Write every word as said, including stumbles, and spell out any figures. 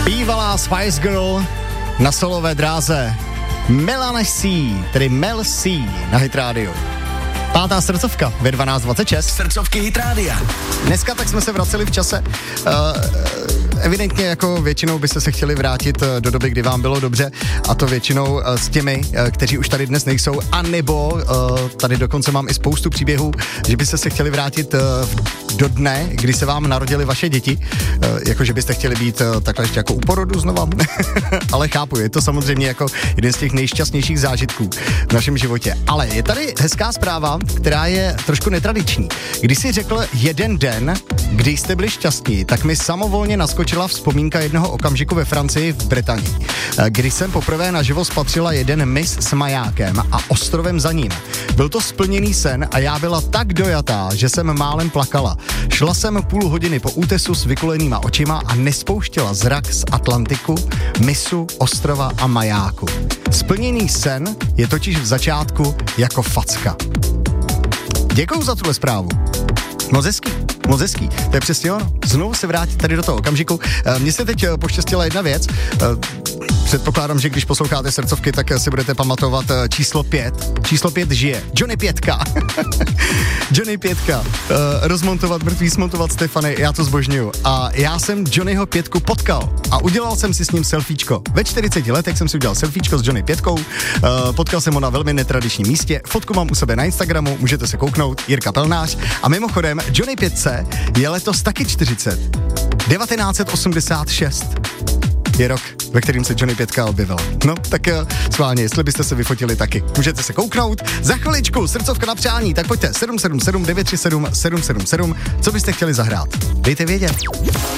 Bývalá Spice Girl na solové dráze Melanie C, tedy Mel C na Hit Radio. Pátá srdcovka ve dvanáct dvacet šest. Srdcovky Hit Rádia. Dneska tak jsme se vraceli v čase. Uh, evidentně jako většinou byste se chtěli vrátit do doby, kdy vám bylo dobře, a to většinou uh, s těmi, uh, kteří už tady dnes nejsou, anebo uh, tady dokonce mám i spoustu příběhů, že byste se chtěli vrátit uh, do dne, kdy se vám narodily vaše děti, uh, jako že byste chtěli být uh, takhle ještě jako u porodu znova. Ale chápu, je to samozřejmě jako jeden z těch nejšťastnějších zážitků v našem životě. Ale je tady hezká zpráva, která je trošku netradiční. Když jsi řekl jeden den, kdy jste byli šťastní, tak mi samovolně naskočila vzpomínka jednoho okamžiku ve Francii v Británii, kdy jsem poprvé naživo spatřila jeden mys s majákem a ostrovem za ním. Byl to splněný sen a já byla tak dojatá, že jsem málem plakala. Šla jsem půl hodiny po útesu s vykulenýma očima a nespouštěla zrak z Atlantiku, mysu, ostrova a majáku. Splněný sen je totiž v začátku jako facka. Děkuju za tuhle zprávu. Moc hezký, moc hezký. To je přesně ono. Znovu se vrátit tady do toho okamžiku. Mně se teď poštěstila jedna věc. Předpokládám, že když posloucháte srdcovky, tak si budete pamatovat číslo pět. Číslo pět žije. Johnny Pětka. Johnny Pětka. Rozmontovat mrtvý, smontovat Stefany, já to zbožňuju. A já jsem Johnnyho Pětku potkal a udělal jsem si s ním selfiečko. Ve čtyřiceti letech jsem si udělal selfiečko s Johnny Pětkou. Potkal jsem ho na velmi netradičním místě. Fotku mám u sebe na Instagramu, můžete se kouknout. Jirka Pelnář. A mimochodem, Johnny Pětce je letos taky čtyřicet. devatenáct set osmdesát šest. Je rok, ve kterým se Johnny Pětka objevil. No, tak schválně, jestli byste se vyfotili taky. Můžete se kouknout. Za chviličku srdcovka na přání, tak pojďte sedm sedm sedm devět tři sedm sedm sedm sedm. Co byste chtěli zahrát? Dejte vědět.